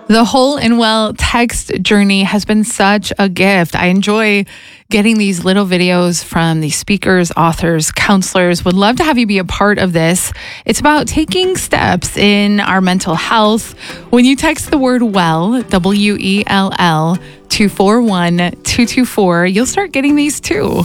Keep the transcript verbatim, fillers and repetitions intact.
The Whole and Well text journey has been such a gift. I enjoy getting these little videos from these speakers, authors, counselors. Would love to have you be a part of this. It's about taking steps in our mental health. When you text the word WELL, W E L L, two four one two two four, you'll start getting these too.